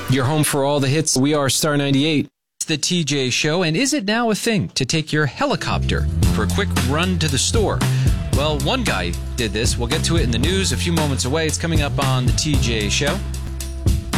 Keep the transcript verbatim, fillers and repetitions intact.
Your home for all the hits. We are Star ninety-eight. It's the T J Show, and is it now a thing to take your helicopter for a quick run to the store? Well, one guy did this. We'll get to it in the news a few moments away. It's coming up on the T J Show.